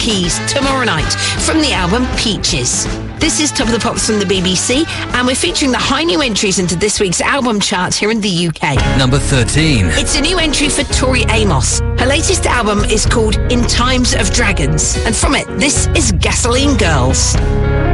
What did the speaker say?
Keys tomorrow night from the album Peaches. This is Top of the Pops from the BBC, and we're featuring the high new entries into this week's album chart here in the UK. Number 13. It's a new entry for Tori Amos. Her latest album is called In Times of Dragons, and from it, this is Gasoline Girls.